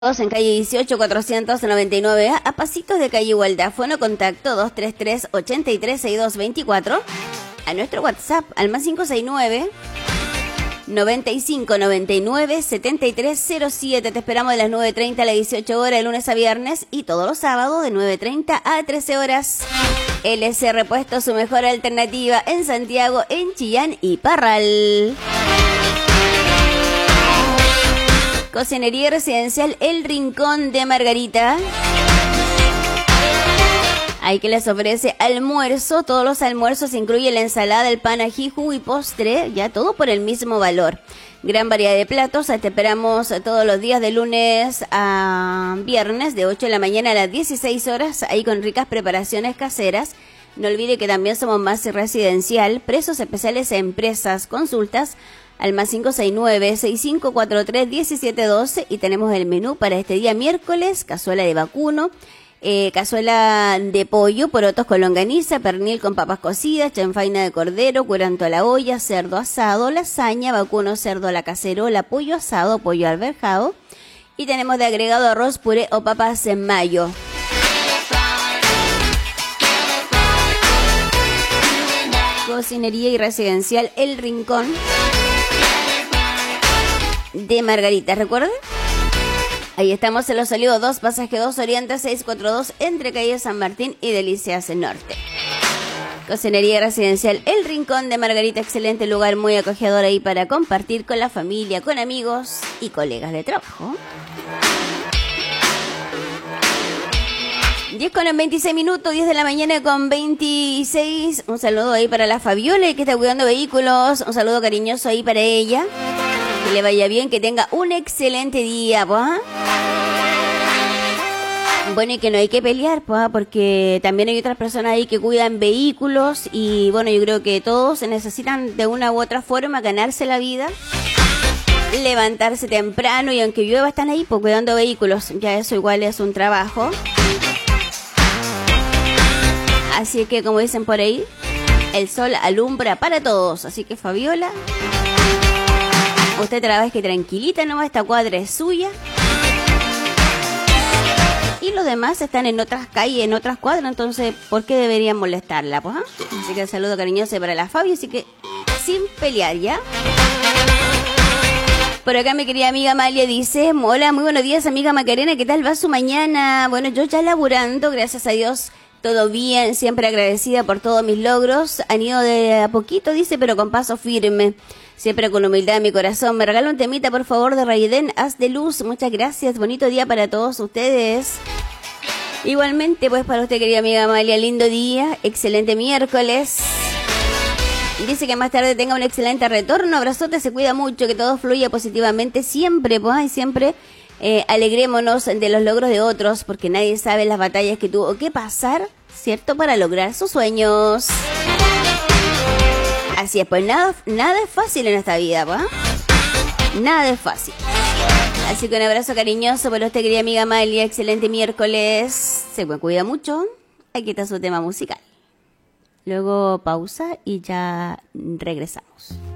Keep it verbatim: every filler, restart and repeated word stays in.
En calle dieciocho, cuatrocientos noventa y nueve A, a pasitos de calle Igualdad. Fono contacto dos tres tres, ocho tres, seis dos dos cuatro. A nuestro WhatsApp, al más cinco seis nueve, noventa y cinco, noventa y nueve, setenta y tres cero siete. Te esperamos de las nueve treinta a las dieciocho horas, de lunes a viernes, y todos los sábados de nueve treinta a trece horas. L S Repuesto, su mejor alternativa en Santiago, en Chillán y Parral. Cocinería residencial El Rincón de Margarita. Ahí que les ofrece almuerzo. Todos los almuerzos incluyen la ensalada, el pan, ají, jugo y postre. Ya todo por el mismo valor. Gran variedad de platos. Te esperamos todos los días de lunes a viernes de ocho de la mañana a las dieciséis horas. Ahí con ricas preparaciones caseras. No olvide que también somos más residencial. Precios especiales a empresas. Consultas al más cinco seis nueve, seis cinco cuatro tres, uno siete uno dos. Y tenemos el menú para este día miércoles: cazuela de vacuno, eh, cazuela de pollo, porotos con longaniza, pernil con papas cocidas, chanfaina de cordero, curanto a la olla, cerdo asado, lasaña, vacuno, cerdo a la cacerola, pollo asado, pollo alberjado. Y tenemos de agregado arroz, puré o papas en mayo. Cocinería y residencial El Rincón de Margarita, ¿recuerden? Ahí estamos en Los Olivos dos, pasaje dos, Oriente seiscientos cuarenta y dos, entre calle San Martín y Delicias Norte. Cocinería residencial El Rincón de Margarita, excelente lugar, muy acogedor ahí para compartir con la familia, con amigos y colegas de trabajo. diez con veintiséis minutos, diez de la mañana con veintiséis. Un saludo ahí para la Fabiola, que está cuidando vehículos. Un saludo cariñoso ahí para ella. Que le vaya bien, que tenga un excelente día, pues. Bueno, y que no hay que pelear, pues, porque también hay otras personas ahí que cuidan vehículos. Y bueno, yo creo que todos necesitan de una u otra forma ganarse la vida, levantarse temprano, y aunque llueva están ahí, pues, cuidando vehículos. Ya eso igual es un trabajo. Así que, como dicen por ahí, el sol alumbra para todos. Así que, Fabiola, usted trabaja que tranquilita nomás, esta cuadra es suya. Y los demás están en otras calles, en otras cuadras, entonces, ¿por qué deberían molestarla? Pues, ¿eh? Así que el saludo cariñoso para la Fabi, así que, sin pelear, ¿ya? Por acá mi querida amiga Amalia dice: hola, muy buenos días, amiga Macarena, ¿qué tal va su mañana? Bueno, yo ya laburando, gracias a Dios, todo bien, siempre agradecida por todos mis logros. Han ido de a poquito, dice, pero con paso firme. Siempre con humildad en mi corazón. Me regala un temita, por favor, de Raiden, Haz de Luz. Muchas gracias. Bonito día para todos ustedes. Igualmente, pues, para usted, querida amiga Amalia, lindo día. Excelente miércoles. Dice que más tarde tenga un excelente retorno. Abrazote, se cuida mucho, que todo fluya positivamente siempre, pues, y siempre eh, alegrémonos de los logros de otros, porque nadie sabe las batallas que tuvo que pasar, ¿cierto?, para lograr sus sueños. Así es, pues nada, nada es fácil en esta vida, ¿pues? Nada es fácil. Así que un abrazo cariñoso para usted, querida amiga Amalia. Excelente miércoles. Se me cuida mucho. Aquí está su tema musical. Luego pausa y ya regresamos.